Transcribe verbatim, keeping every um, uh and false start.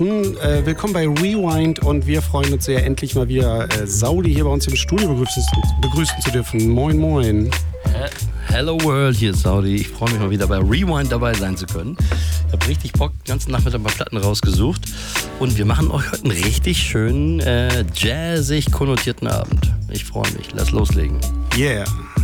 Äh, willkommen bei Rewind und wir freuen uns sehr, endlich mal wieder äh, Saudi hier bei uns im Studio begrüßen, begrüßen zu dürfen. Moin, moin. Hello World, hier ist Saudi. Ich freue mich mal wieder bei Rewind dabei sein zu können. Ich habe richtig Bock, den ganzen Nachmittag ein paar Platten rausgesucht und wir machen euch heute einen richtig schönen, äh, jazzig konnotierten Abend. Ich freue mich. Lass loslegen. Yeah.